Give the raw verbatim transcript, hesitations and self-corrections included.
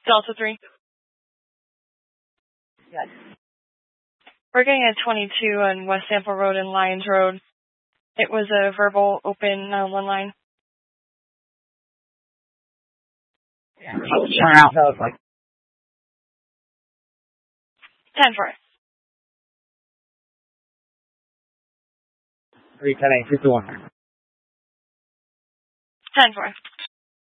Delta three. Yes. We're getting a twenty-two on West Sample Road and Lyons Road. It was a verbal open nine one line. Yeah, turn out, that was like... ten four. three ten eight, fifty-one. ten four.